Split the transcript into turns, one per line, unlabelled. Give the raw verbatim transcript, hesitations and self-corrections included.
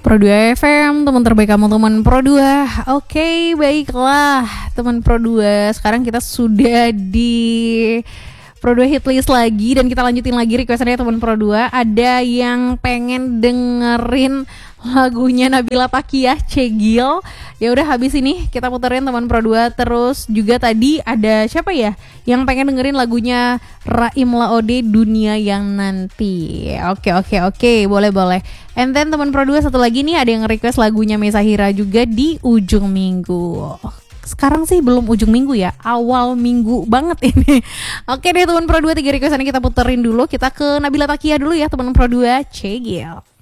Pro dua F M, teman terbaik kamu, teman Pro dua. Oke, baiklah teman Pro dua. Sekarang kita sudah di Pro dua Hitlist lagi dan kita lanjutin lagi requestannya teman Pro dua. Ada yang pengen dengerin lagunya Nabila Takiah, Cegil. Ya udah, habis ini kita puterin teman Pro dua. Terus juga tadi ada siapa ya yang pengen dengerin lagunya Raim Laode, Dunia Yang Nanti. Oke oke oke, boleh boleh. And then teman Pro dua satu lagi nih, ada yang request lagunya Mesahira juga, Di Ujung Minggu. Sekarang sih belum ujung minggu ya, awal minggu banget ini. Oke deh teman Pro dua, tiga requestan kita puterin dulu. Kita ke Nabila Takiah dulu ya teman Pro dua, Cegil.